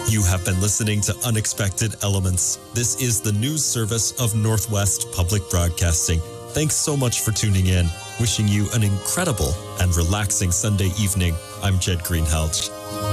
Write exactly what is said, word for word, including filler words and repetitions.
You have been listening to Unexpected Elements. This is the news service of Northwest Public Broadcasting. Thanks so much for tuning in. Wishing you an incredible and relaxing Sunday evening. I'm Jed Greenhalgh.